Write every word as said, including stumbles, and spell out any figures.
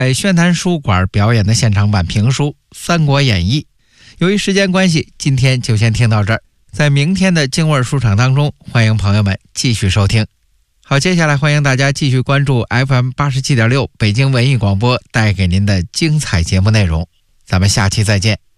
在宣坛书馆表演的现场版评书《三国演义》。由于时间关系，今天就先听到这儿。在明天的京味书场当中，欢迎朋友们继续收听。好，接下来欢迎大家继续关注 F M 八十七点六 北京文艺广播带给您的精彩节目内容。咱们下期再见。